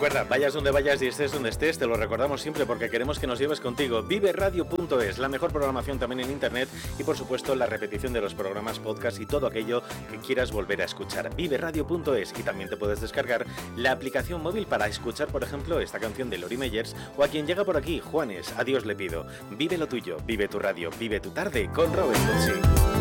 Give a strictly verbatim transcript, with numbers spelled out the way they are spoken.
Recuerda, vayas donde vayas y estés donde estés, te lo recordamos siempre porque queremos que nos lleves contigo. vive radio punto es, la mejor programación también en internet y por supuesto la repetición de los programas, podcast y todo aquello que quieras volver a escuchar. vive radio punto es y también te puedes descargar la aplicación móvil para escuchar, por ejemplo, esta canción de Lori Meyers o a quien llega por aquí, Juanes, adiós le pido. Vive lo tuyo, vive tu radio, vive tu tarde con Robert Pucci.